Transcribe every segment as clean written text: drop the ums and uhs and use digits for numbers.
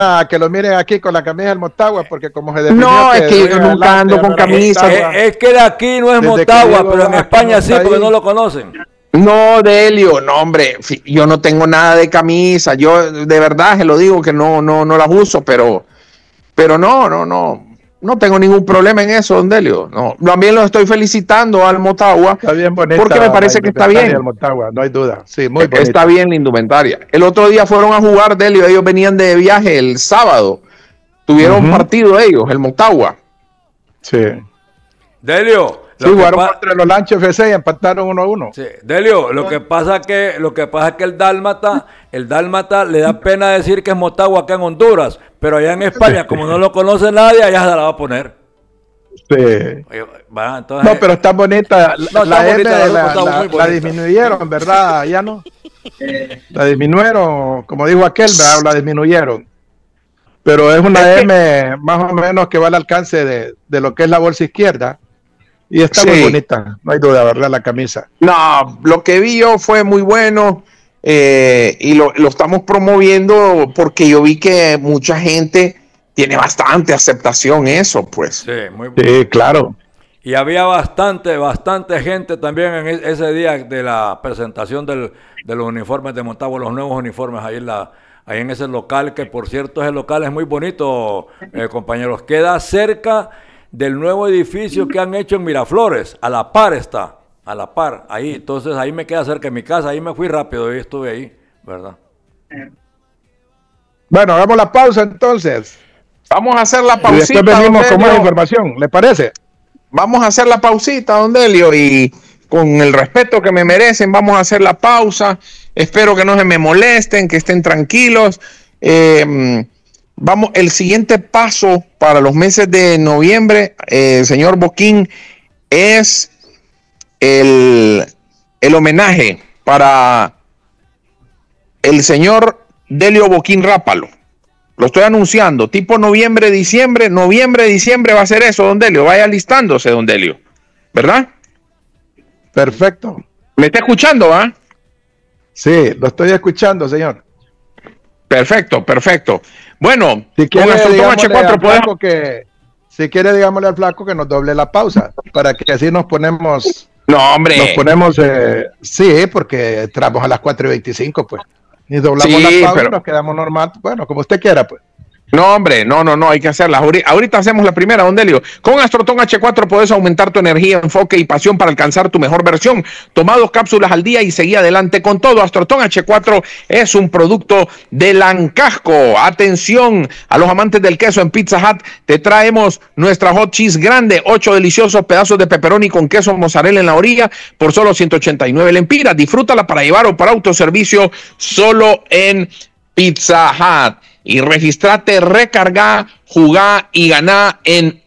a que lo miren aquí con la camisa del Motagua, porque como se definió No, es que yo adelante, nunca ando con camisa. Es que de aquí no es Motagua, pero en España sí, porque no lo conocen. No, Delio, no, hombre, yo no tengo nada de camisa. Yo de verdad se lo digo que no las uso, pero no tengo ningún problema en eso, don Delio. No, también lo estoy felicitando al Motagua. Está bien bonita, porque me parece que está bien. El Motagua, no hay duda. Sí, muy bonita. Está bien la indumentaria. El otro día fueron a jugar, Delio. Ellos venían de viaje el sábado. Tuvieron partido ellos, el Motagua. Sí. Delio. Sí, jugaron contra los Lanchos FC y empataron 1-1. Sí. Delio, lo que pasa es que el Dálmata le da pena decir que es Motagua acá en Honduras, pero allá en España, como no lo conoce nadie, allá se la va a poner. Sí. Entonces, no, pero está bonita. La M la disminuyeron, ¿verdad? Ya no. La disminuyeron, como dijo aquel, ¿verdad? La disminuyeron. Pero es una M más o menos que va al alcance de lo que es la bolsa izquierda. Y está muy bonita, no hay duda, ¿verdad? La camisa. No, lo que vi yo fue muy bueno y lo estamos promoviendo porque yo vi que mucha gente tiene bastante aceptación eso, pues. Sí, muy bueno. Sí, claro. Y había bastante gente también en ese día de la presentación de los uniformes de Motagua, los nuevos uniformes ahí en ese local, que por cierto ese local es muy bonito, compañeros. Queda cerca del nuevo edificio que han hecho en Miraflores, a la par está, ahí, entonces ahí me queda cerca de mi casa, ahí me fui rápido y estuve ahí, ¿verdad? Bueno, hagamos la pausa entonces. Vamos a hacer la pausita. Y después venimos con más información, ¿le parece? Vamos a hacer la pausita, don Delio, y con el respeto que me merecen, vamos a hacer la pausa. Espero que no se me molesten, que estén tranquilos. Vamos, el siguiente paso para los meses de noviembre, señor Boquín, es el homenaje para el señor Delio Boquín Rápalo. Lo estoy anunciando, tipo noviembre, diciembre va a ser eso, don Delio. Vaya listándose, don Delio, ¿verdad? Perfecto. ¿Me está escuchando, ah? Sí, lo estoy escuchando, señor. Perfecto. Bueno, si quiere, con Astrotón H4 podemos... si quiere, digámosle al flaco que nos doble la pausa, para que así nos ponemos... No, hombre. Nos ponemos... sí, porque entramos a las 4:25, pues. Y doblamos la pausa y nos quedamos normal. Bueno, como usted quiera, pues. No, hombre, no, hay que hacerlas. Ahorita hacemos la primera, don Delio. Con Astrotón H4 puedes aumentar tu energía, enfoque y pasión para alcanzar tu mejor versión. Toma 2 cápsulas al día y seguí adelante con todo. Astrotón H4 es un producto de Lancasco. Atención a los amantes del queso, en Pizza Hut te traemos nuestra hot cheese grande, 8 deliciosos pedazos de pepperoni con queso mozzarella en la orilla por solo 189 lempiras. Disfrútala para llevar o para autoservicio solo en Pizza Hut. Y registrate, recarga, jugá y ganá en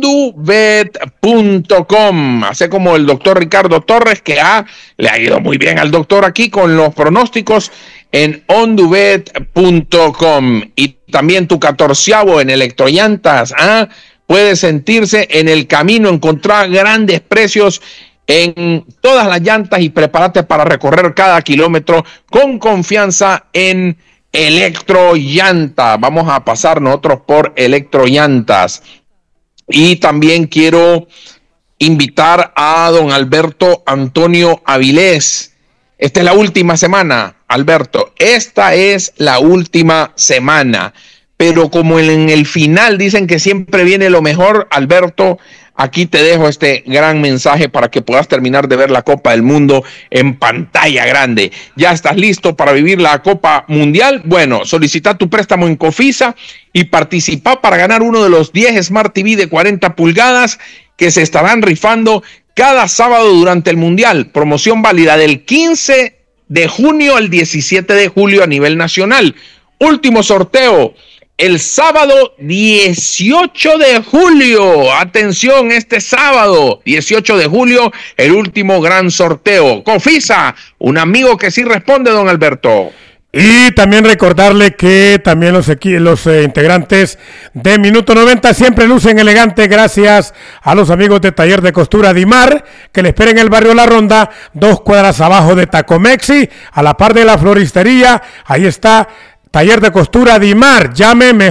ondubet.com. Hace como el doctor Ricardo Torres, que le ha ido muy bien al doctor aquí con los pronósticos en ondubet.com. Y también tu 14avo en Electrollantas puede sentirse en el camino, encontrar grandes precios en todas las llantas y prepárate para recorrer cada kilómetro con confianza en Electrollanta. Vamos a pasar nosotros por Electrollantas. Y también quiero invitar a don Alberto Antonio Avilés. Esta es la última semana, Alberto. Esta es la última semana. Pero como en el final dicen que siempre viene lo mejor, Alberto, aquí te dejo este gran mensaje para que puedas terminar de ver la Copa del Mundo en pantalla grande. ¿Ya estás listo para vivir la Copa Mundial? Bueno, solicita tu préstamo en Cofisa y participa para ganar uno de los 10 Smart TV de 40 pulgadas que se estarán rifando cada sábado durante el Mundial. Promoción válida del 15 de junio al 17 de julio a nivel nacional. Último sorteo el sábado 18 de julio. Atención, este sábado 18 de julio, el último gran sorteo. Cofisa, un amigo que sí responde, don Alberto. Y también recordarle que también los integrantes de Minuto 90 siempre lucen elegante gracias a los amigos de Taller de Costura Dimar, que le esperen en el barrio La Ronda, 2 cuadras abajo de Tacomexi, a la par de la floristería. Ahí está Taller de Costura Dimar. Llame mejor.